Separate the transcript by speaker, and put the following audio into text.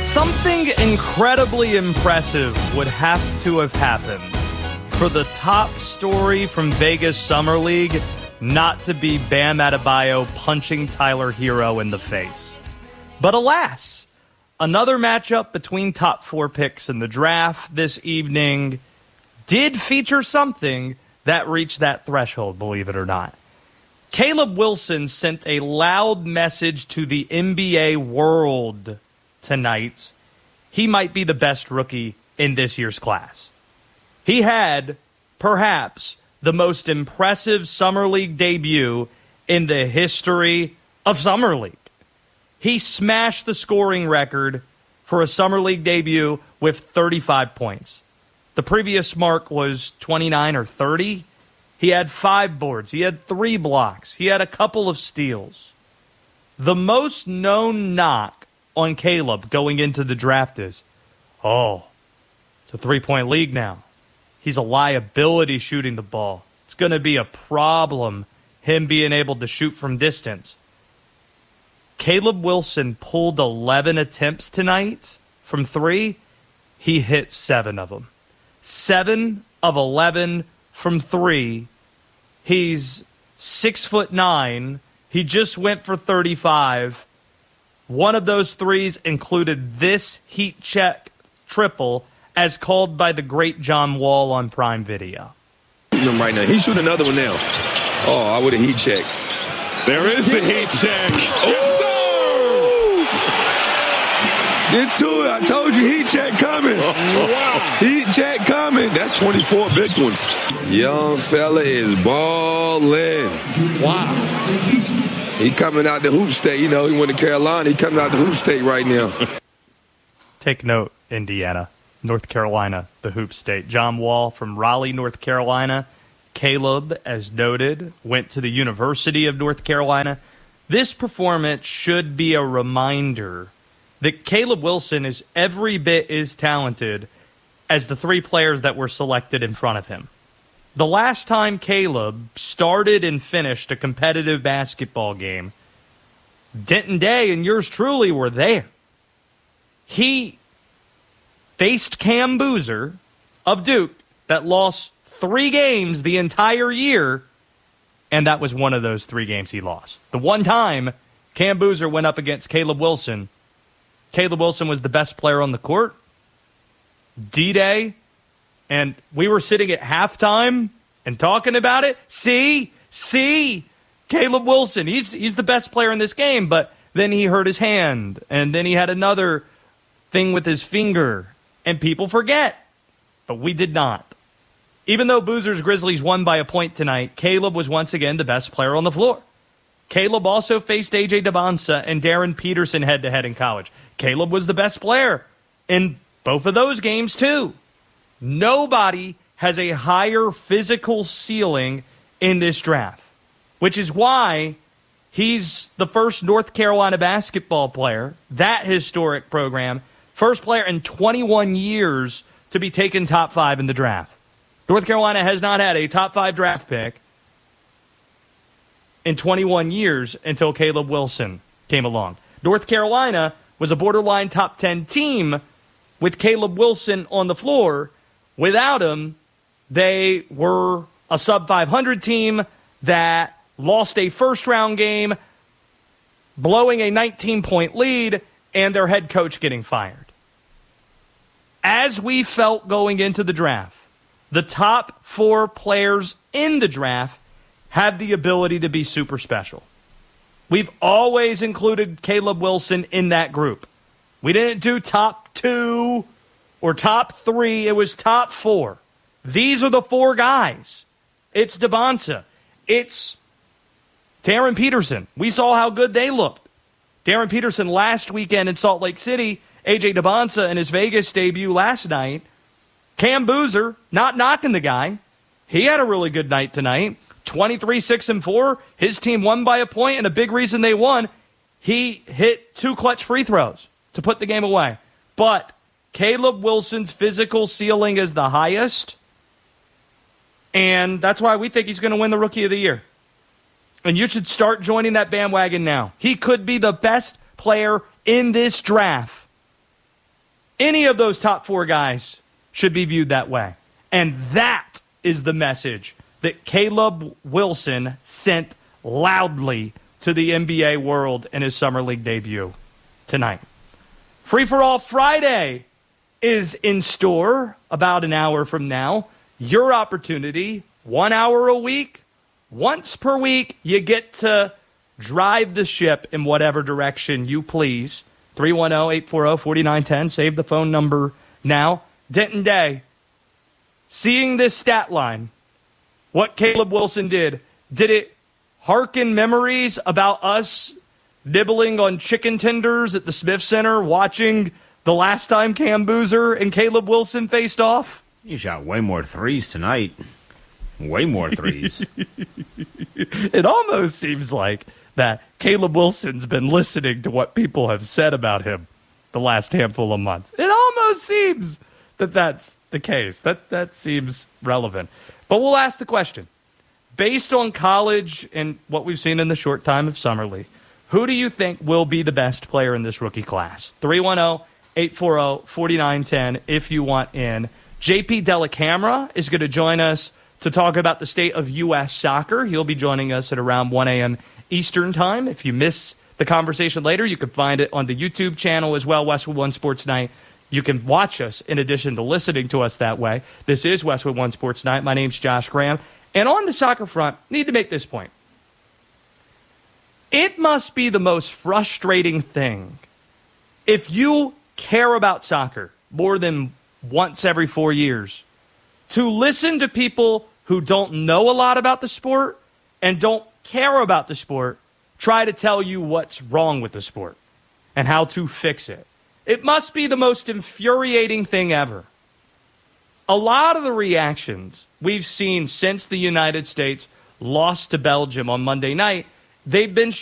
Speaker 1: Something incredibly impressive would have to have happened for the top story from Vegas Summer League not to be Bam Adebayo punching Tyler Hero in the face. But alas, another matchup between top 4 picks in the draft this evening did feature something that reached that threshold, believe it or not. Caleb Wilson sent a loud message to the NBA world tonight. He might be the best rookie in this year's class. He had, perhaps, the most impressive Summer League debut in the history of Summer League. He smashed the scoring record for a Summer League debut with 35 points. The previous mark was 29 or 30. He had 5 boards. He had 3 blocks. He had a couple of steals. The most known knock on Caleb going into the draft is, it's a 3-point league now. He's a liability shooting the ball. It's going to be a problem, him being able to shoot from distance. Caleb Wilson pulled 11 attempts tonight from 3. He hit 7 of them. 7 of 11 from 3. He's 6'9". He just went for 35. One of those threes included this heat check triple as called by the great John Wall on Prime Video.
Speaker 2: Him right now. He's shooting another one now. Oh, I would have heat checked.
Speaker 3: There is the heat check.
Speaker 2: Get to it. I told you heat check coming.
Speaker 3: Wow.
Speaker 2: Heat check coming. That's 24 big ones. Young fella is balling.
Speaker 3: Wow.
Speaker 2: He coming out the hoop state. You know, he went to Carolina. He coming out the hoop state right now.
Speaker 1: Take note, Indiana. North Carolina, the hoop state. John Wall from Raleigh, North Carolina. Caleb, as noted, went to the University of North Carolina. This performance should be a reminder that Caleb Wilson is every bit as talented as the 3 players that were selected in front of him. The last time Caleb started and finished a competitive basketball game, Denton Day and yours truly were there. He faced Cam Boozer of Duke that lost 3 games the entire year, and that was one of those 3 games he lost. The one time Cam Boozer went up against Caleb Wilson, Caleb Wilson was the best player on the court. D-Day, and we were sitting at halftime and talking about it. See, Caleb Wilson, he's the best player in this game, but then he hurt his hand, and then he had another thing with his finger, and people forget. But we did not. Even though Boozer's Grizzlies won by a point tonight, Caleb was once again the best player on the floor. Caleb also faced A.J. Debonsa and Darren Peterson head-to-head in college. Caleb was the best player in both of those games, too. Nobody has a higher physical ceiling in this draft, which is why he's the first North Carolina basketball player, that historic program, first player in 21 years to be taken top 5 in the draft. North Carolina has not had a top 5 draft pick in 21 years until Caleb Wilson came along. North Carolina was a borderline top 10 team with Caleb Wilson on the floor. Without him, they were a sub-500 team that lost a first-round game, blowing a 19-point lead, and their head coach getting fired. As we felt going into the draft, the top 4 players in the draft have the ability to be super special. We've always included Caleb Wilson in that group. We didn't do top 2 or top 3. It was top 4. These are the 4 guys. It's Debonsa. It's Darren Peterson. We saw how good they looked. Darren Peterson last weekend in Salt Lake City. A.J. Debonsa in his Vegas debut last night. Cam Boozer, not knocking the guy. He had a really good night tonight. 23, 6, and 4. His team won by a point, and a big reason they won, he hit 2 clutch free throws to put the game away. But Caleb Wilson's physical ceiling is the highest, and that's why we think he's going to win the Rookie of the Year. And you should start joining that bandwagon now. He could be the best player in this draft. Any of those top 4 guys should be viewed that way. And that is the message that Caleb Wilson sent loudly to the NBA world in his Summer League debut tonight. Free for All Friday is in store about an hour from now. Your opportunity, 1 hour a week, once per week, you get to drive the ship in whatever direction you please. 310-840-4910. Save the phone number now. Denton Day, seeing this stat line, what Caleb Wilson did it harken memories about us nibbling on chicken tenders at the Smith Center watching the last time Cam Boozer and Caleb Wilson faced off?
Speaker 4: You shot way more threes tonight. Way more threes.
Speaker 1: It almost seems like that Caleb Wilson's been listening to what people have said about him the last handful of months. It almost seems that that's the case. That seems relevant. But we'll ask the question. Based on college and what we've seen in the short time of Summer League, who do you think will be the best player in this rookie class? 310-840-4910 if you want in. JP Delacamera is going to join us to talk about the state of U.S. soccer. He'll be joining us at around 1 a.m. Eastern time. If you miss the conversation later, you can find it on the YouTube channel as well, Westwood One Sports Night. You can watch us in addition to listening to us that way. This is Westwood One Sports Night. My name's Josh Graham. And on the soccer front, need to make this point. It must be the most frustrating thing if you care about soccer more than once every 4 years to listen to people who don't know a lot about the sport and don't care about the sport try to tell you what's wrong with the sport and how to fix it. It must be the most infuriating thing ever. A lot of the reactions we've seen since the United States lost to Belgium on Monday night, they've been